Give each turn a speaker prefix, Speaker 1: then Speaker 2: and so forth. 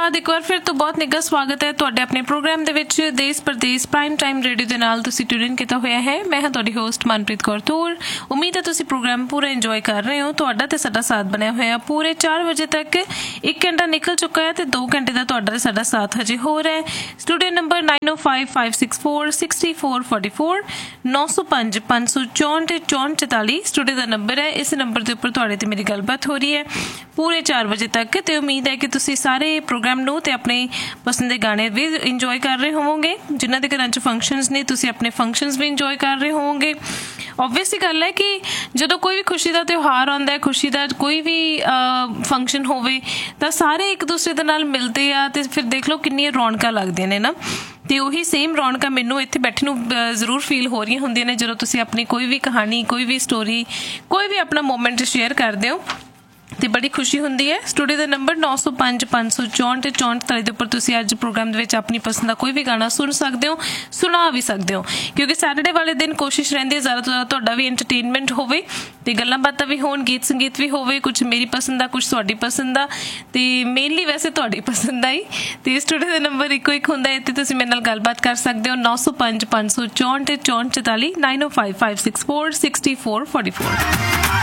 Speaker 1: ਬਾਅਦ ਇੱਕ ਵਾਰ ਫਿਰ ਤੋਂ ਬਹੁਤ ਨਿੱਘਾ ਸਵਾਗਤ ਹੈ ਤੁਹਾਡੇ ਆਪਣੇ ਪ੍ਰੋਗਰਾਮ ਦੇ ਵਿੱਚ ਦੇਸ਼ ਪ੍ਰਦੇਸ਼ ਪ੍ਰਾਈਮ ਟਾਈਮ ਰੇਡੀਓ ਦੇ ਨਾਲ ਤੁਸੀਂ ਟਿਊਨ ਕੀਤਾ ਹੋਇਆ ਹੈ। ਮੈਂ ਹਾਂ ਤੁਹਾਡੀ ਹੋਸਟ ਮਨਪ੍ਰੀਤ ਕੌਰ ਤੂਰ। ਉਮੀਦ ਹੈ ਤੁਸੀਂ ਪ੍ਰੋਗਰਾਮ ਪੂਰਾ ਇੰਜੋਏ ਕਰ ਰਹੇ ਹੋ। ਤੁਹਾਡਾ ਤੇ ਸਾਡਾ ਸਾਥ ਬਣਿਆ ਹੋਇਆ ਪੂਰੇ 4 ਵਜੇ ਤੱਕ। 1 ਘੰਟਾ ਨਿਕਲ ਚੁੱਕਾ ਹੈ ਤੇ 2 ਘੰਟੇ ਦਾ ਤੁਹਾਡਾ ਤੇ ਸਾਡਾ ਸਾਥ ਹਜੇ ਹੋ ਰਿਹਾ ਹੈ। ਸਟੂਡੀਓ ਨੰਬਰ 9055646444 905 564 6444 ਸਟੂਡੀਓ ਦਾ ਨੰਬਰ ਹੈ। ਇਸ ਨੰਬਰ ਦੇ ਉੱਪਰ ਤੁਹਾਡੇ ਤੇ ਮੇਰੀ ਗੱਲਬਾਤ ਹੋ ਰਹੀ ਹੈ ਪੂਰੇ 4 ਵਜੇ ਤੱਕ ਤੇ ਉਮੀਦ ਹੈ ਕਿ ਤੁਸੀਂ ਸਾਰੇ ਪ੍ਰੋਗਰਾਮ ਨੂੰ ਤੇ ਆਪਣੇ ਪਸੰਦ ਦੇ ਗਾਣੇ ਵੀ ਇੰਜੋਏ ਕਰ ਰਹੇ ਹੋਵੋਗੇ। ਜਿਨ੍ਹਾਂ ਦੇ ਘਰਾਂ 'ਚ ਫੰਕਸ਼ਨਸ ਨੇ ਤੁਸੀਂ ਆਪਣੇ ਫੰਕਸ਼ਨਸ ਵੀ ਇੰਜੋਏ ਕਰ ਰਹੇ ਹੋਵੋਗੇ। ਓਬਵੀਅਸਲੀ ਗੱਲ ਹੈ ਕਿ ਜਦੋਂ ਕੋਈ ਵੀ ਖੁਸ਼ੀ ਦਾ ਤਿਉਹਾਰ ਆਉਂਦਾ ਹੈ, ਖੁਸ਼ੀ ਦਾ ਕੋਈ ਵੀ ਫੰਕਸ਼ਨ ਹੋਵੇ ਤਾਂ ਸਾਰੇ ਇੱਕ ਦੂਸਰੇ ਦੇ ਨਾਲ ਮਿਲਦੇ ਆ ਤੇ ਫਿਰ ਦੇਖ ਲਓ ਕਿੰਨੀਆਂ ਰੌਣਕਾਂ ਲੱਗਦੀਆਂ ਨੇ ਨਾ। ਤੇ ਉਹੀ ਸੇਮ ਰੌਣਕਾਂ ਮੈਨੂੰ ਇੱਥੇ ਬੈਠੇ ਨੂੰ ਜ਼ਰੂਰ ਫੀਲ ਹੋ ਰਹੀਆਂ ਹੁੰਦੀਆਂ ਨੇ ਜਦੋਂ ਤੁਸੀਂ ਆਪਣੀ ਕੋਈ ਵੀ ਕਹਾਣੀ, ਕੋਈ ਵੀ ਸਟੋਰੀ, ਕੋਈ ਵੀ ਆਪਣਾ ਮੂਮੈਂਟ ਸ਼ੇਅਰ ਕਰਦੇ ਹੋ ਤੇ ਬੜੀ ਖੁਸ਼ੀ ਹੁੰਦੀ ਹੈ। ਸਟੂਡੀਓ ਦਾ ਨੰਬਰ 905 564 64 ਦੇ ਉੱਪਰ ਤੁਸੀਂ ਅੱਜ ਪ੍ਰੋਗਰਾਮ ਦੇ ਵਿੱਚ ਆਪਣੀ ਪਸੰਦ ਦਾ ਕੋਈ ਵੀ ਗਾਣਾ ਸੁਣ ਸਕਦੇ ਹੋ, ਸੁਣਾ ਵੀ ਸਕਦੇ ਹੋ, ਕਿਉਂਕਿ ਸੈਟਰਡੇ ਵਾਲੇ ਦਿਨ ਕੋਸ਼ਿਸ਼ ਰਹਿੰਦੀ ਹੈ ਜ਼ਿਆਦਾ ਤੋਂ ਜ਼ਿਆਦਾ ਤੁਹਾਡਾ ਵੀ ਐਂਟਰਟੇਨਮੈਂਟ ਹੋਵੇ ਤੇ ਗੱਲਾਂ ਬਾਤਾਂ ਵੀ ਹੋਣ, ਗੀਤ ਸੰਗੀਤ ਵੀ ਹੋਵੇ, ਕੁਝ ਮੇਰੀ ਪਸੰਦ ਦਾ, ਕੁਝ ਤੁਹਾਡੀ ਪਸੰਦ ਦਾ ਤੇ ਮੇਨਲੀ ਵੈਸੇ ਤੁਹਾਡੀ ਪਸੰਦ ਦਾ ਹੀ। ਤੇ ਸਟੂਡੀਓ ਦਾ ਨੰਬਰ ਇੱਕੋ ਇੱਕ ਹੁੰਦਾ ਹੈ, ਇੱਥੇ ਤੁਸੀਂ ਮੇਰੇ ਨਾਲ ਗੱਲਬਾਤ ਕਰ ਸਕਦੇ ਹੋ 905 564 64 905 564 6444।